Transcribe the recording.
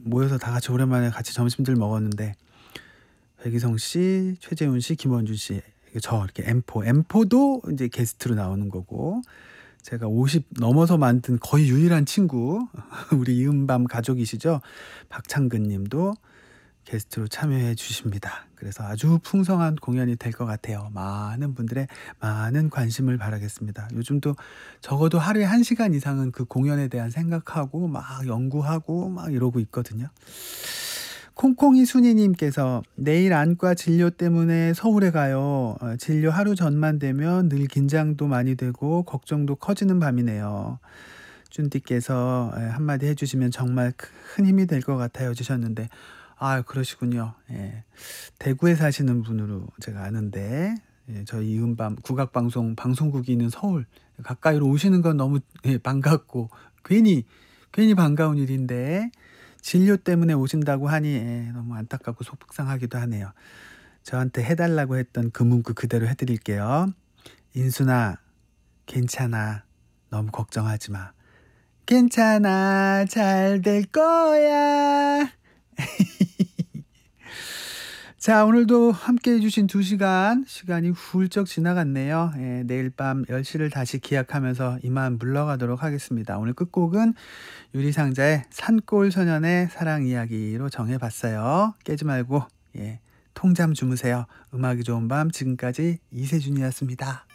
모여서 다 같이 오랜만에 같이 점심들 먹었는데 백이성 씨, 최재훈 씨, 김원준 씨, 저 이렇게 엠포도 이제 게스트로 나오는 거고 제가 50 넘어서 만든 거의 유일한 친구 우리 이은밤 가족이시죠? 박창근 님도 게스트로 참여해 주십니다. 그래서 아주 풍성한 공연이 될 것 같아요. 많은 분들의 많은 관심을 바라겠습니다. 요즘도 적어도 하루에 1시간 이상은 그 공연에 대한 생각하고 막 연구하고 막 이러고 있거든요. 콩콩이 순이님께서 내일 안과 진료 때문에 서울에 가요. 진료 하루 전만 되면 늘 긴장도 많이 되고 걱정도 커지는 밤이네요. 쭌디께서 한마디 해주시면 정말 큰 힘이 될 것 같아요 주셨는데 그러시군요. 예. 대구에 사시는 분으로 제가 아는데 저희 이은밤 국악방송 방송국이 있는 서울 가까이로 오시는 건 너무 반갑고 괜히 반가운 일인데 진료 때문에 오신다고 하니 너무 안타깝고 속상하기도 하네요. 저한테 해달라고 했던 그 문구 그대로 해드릴게요. 인순아, 괜찮아. 너무 걱정하지 마. 괜찮아, 잘 될 거야. 자, 오늘도 함께 해주신 2시간, 시간이 훌쩍 지나갔네요. 내일 밤 10시를 다시 기약하면서 이만 물러가도록 하겠습니다. 오늘 끝곡은 유리상자의 산골 소년의 사랑 이야기로 정해봤어요. 깨지 말고 통잠 주무세요. 음악이 좋은 밤 지금까지 이세준이었습니다.